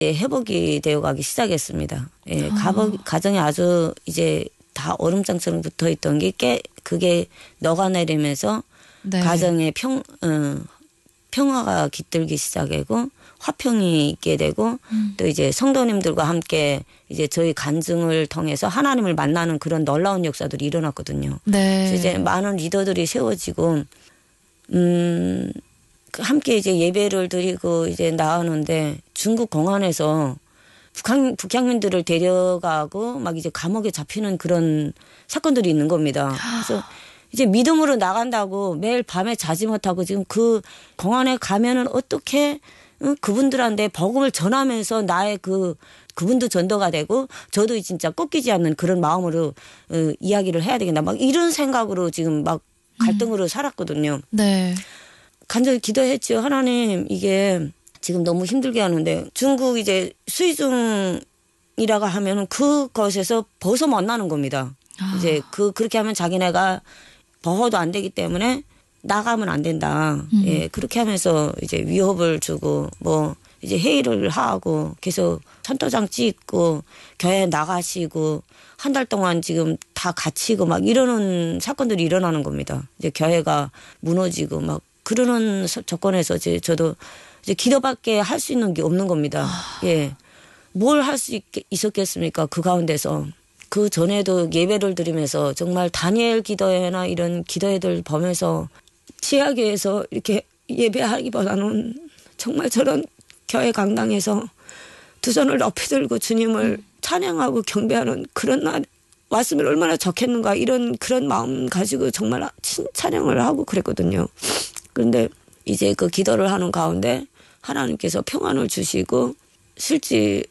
예, 회복이 되어가기 시작했습니다. 예, 가정이 아주 이제 다 얼음장처럼 붙어있던 게 그게 녹아내리면서 네. 가정의 평화가 깃들기 시작하고 화평이 있게 되고 또 이제 성도님들과 함께 이제 저희 간증을 통해서 하나님을 만나는 그런 놀라운 역사들이 일어났거든요. 네. 그래서 이제 많은 리더들이 세워지고 함께 이제 예배를 드리고 이제 나오는데 중국 공안에서 북향민들을 데려가고 막 이제 감옥에 잡히는 그런 사건들이 있는 겁니다. 그래서 이제 믿음으로 나간다고 매일 밤에 자지 못하고 지금 그 공안에 가면은 어떻게 그분들한테 복음을 전하면서 나의 그분도 전도가 되고 저도 진짜 꺾이지 않는 그런 마음으로 이야기를 해야 되겠다. 막 이런 생각으로 지금 막 갈등으로 살았거든요. 네. 간절히 기도했죠. 하나님 이게 지금 너무 힘들게 하는데 중국 이제 수의중이라고 하면은 그것에서 벗어 못 나는 겁니다. 이제 그렇게 하면 자기네가 보호도 안 되기 때문에 나가면 안 된다. 예, 그렇게 하면서 이제 위협을 주고 뭐 이제 회의를 하고 계속 선도장 찍고 교회 나가시고 한 달 동안 지금 다 갇히고 막 이러는 사건들이 일어나는 겁니다. 이제 교회가 무너지고 막 그러는 조건에서 이제 저도 이제 기도밖에 할 수 있는 게 없는 겁니다. 예. 뭘 할 수 있었겠습니까? 그 가운데서. 그 전에도 예배를 드리면서 정말 다니엘 기도회나 이런 기도회들 보면서 지하교에서 이렇게 예배하기보다는 정말 저런 교회 강당에서 두 손을 높이 들고 주님을 찬양하고 경배하는 그런 날 왔으면 얼마나 좋겠는가 이런 그런 마음 가지고 정말 찬양을 하고 그랬거든요. 그런데 이제 그 기도를 하는 가운데 하나님께서 평안을 주시고 실제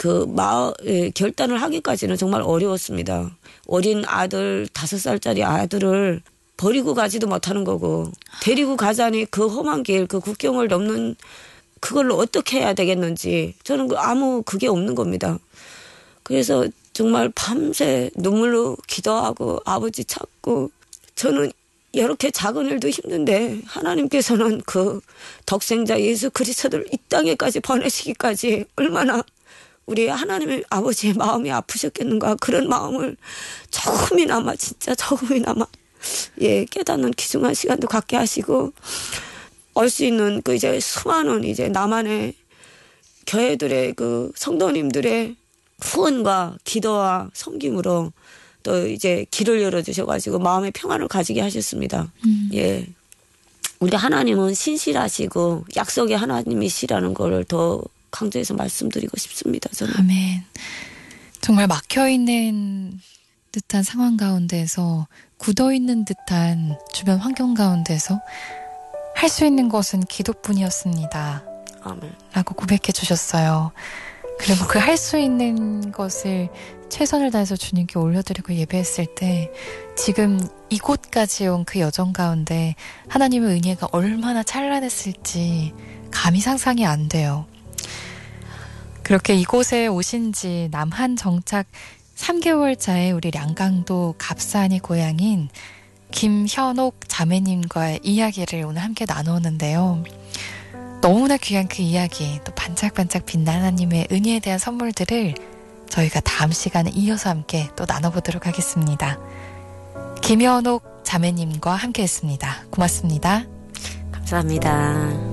결단을 하기까지는 정말 어려웠습니다. 어린 아들 5살짜리 아들을 버리고 가지도 못하는 거고 데리고 가자니 그 험한 길 그 국경을 넘는 그걸로 어떻게 해야 되겠는지 저는 그게 없는 겁니다. 그래서 정말 밤새 눈물로 기도하고 아버지 찾고 저는 이렇게 작은 일도 힘든데 하나님께서는 그 독생자 예수 그리스도를 이 땅에까지 보내시기까지 얼마나 우리 하나님의 아버지의 마음이 아프셨겠는가 그런 마음을 조금이나마 진짜 조금이나마 예 깨닫는 귀중한 시간도 갖게 하시고 올 수 있는 그 이제 수많은 이제 나만의 교회들의 그 성도님들의 후원과 기도와 섬김으로 또 이제 길을 열어주셔가지고 마음의 평안을 가지게 하셨습니다. 예, 우리 하나님은 신실하시고 약속의 하나님이시라는 걸 더 강조해서 말씀드리고 싶습니다. 저는. 아멘. 정말 막혀있는 듯한 상황 가운데서 굳어있는 듯한 주변 환경 가운데서 할 수 있는 것은 기도뿐이었습니다. 아멘. 라고 고백해 주셨어요. 그리고 그 할 수 있는 것을 최선을 다해서 주님께 올려드리고 예배했을 때 지금 이곳까지 온 그 여정 가운데 하나님의 은혜가 얼마나 찬란했을지 감히 상상이 안 돼요. 그렇게 이곳에 오신 지 남한 정착 3개월 차에 우리 량강도 갑산이 고향인 김현옥 자매님과의 이야기를 오늘 함께 나누었는데요. 너무나 귀한 그 이야기, 또 반짝반짝 빛나는 하나님의 은혜에 대한 선물들을 저희가 다음 시간에 이어서 함께 또 나눠보도록 하겠습니다. 김현옥 자매님과 함께 했습니다. 고맙습니다. 감사합니다.